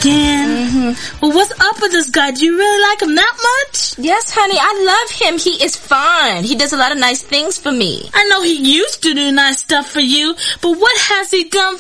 again? Well, what's up with this guy? Do you really like him that much? Yes, honey, I love him. He is fine. He does a lot of nice things for me. I know he used to do nice stuff for you, but what has he done